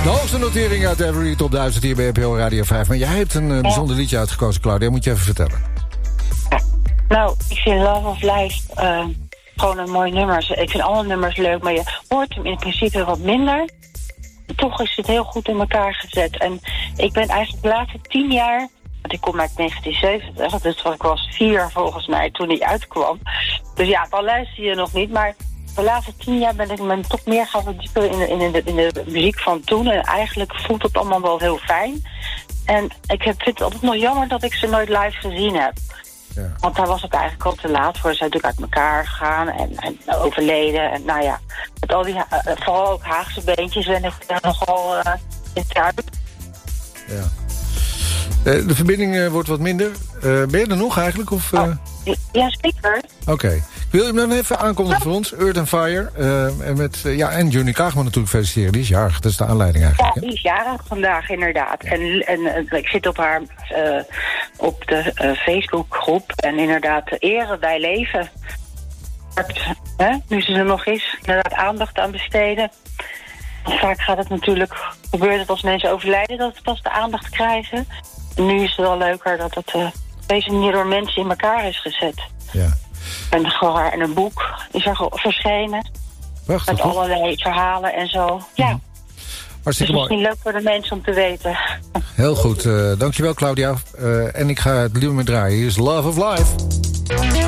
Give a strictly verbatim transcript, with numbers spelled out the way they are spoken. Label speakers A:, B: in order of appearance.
A: De hoogste notering uit Every Top duizend hier bij N P O Radio vijf. Maar jij hebt een uh, bijzonder liedje uitgekozen, Claudia. Moet je even vertellen.
B: Ja. Nou, ik vind Love of Life uh, gewoon een mooi nummer. Ik vind alle nummers leuk, maar je hoort hem in principe wat minder. Toch is het heel goed in elkaar gezet. En ik ben eigenlijk de laatste tien jaar... Want ik kom uit negentien zeventig, dus ik was vier volgens mij toen hij uitkwam. Dus ja, dan luister je nog niet. Maar de laatste tien jaar ben ik me toch meer gaan verdiepen in de, in, de, in de muziek van toen. En eigenlijk voelt het allemaal wel heel fijn. En ik heb, vind het altijd nog jammer dat ik ze nooit live gezien heb. Ja. Want daar was het eigenlijk al te laat voor. Ze zijn natuurlijk uit elkaar gegaan en, en overleden. En nou ja, met al die, uh, vooral ook Haagse beentjes ben ik uh, nogal uh, in thuis.
A: Ja. Uh, de verbinding uh, wordt wat minder. Uh, ben je er nog eigenlijk? Of, uh...
B: oh, ja, zeker.
A: Oké. Okay. Wil je hem dan even aankondigen voor ons? Earth and Fire. Uh, en, met, uh, ja, en Johnny Kaagman natuurlijk feliciteren. Die is jarig. Dat is de aanleiding eigenlijk.
B: Ja, die is jarig vandaag inderdaad. Ja. En, en uh, ik zit op haar uh, op de uh, Facebookgroep. En inderdaad, ere bij leven. Hè? Nu ze er nog is. Inderdaad aandacht aan besteden. Vaak gaat het natuurlijk, gebeurt het als mensen overlijden dat ze pas de aandacht krijgen. En nu is het wel leuker dat het uh, op deze manier door mensen in elkaar is gezet.
A: Ja.
B: En, gewoon, en een boek is er verschenen.
A: Prachtig,
B: met
A: toch?
B: allerlei verhalen en zo. Ja.
A: Mm. Hartstikke
B: mooi. Het is misschien
A: mooi.
B: leuk voor de mensen om te weten.
A: Heel goed. Uh, dankjewel, Claudia. Uh, en ik ga het nummer draaien. Hier is Love of Life.